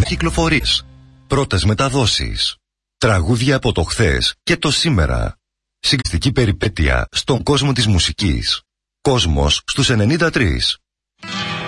κυκλοφορείς. Πρώτες μεταδόσεις. Τραγούδια από το χθες και το σήμερα. Συγκριστική περιπέτεια στον κόσμο της μουσικής. Κόσμος στους 93.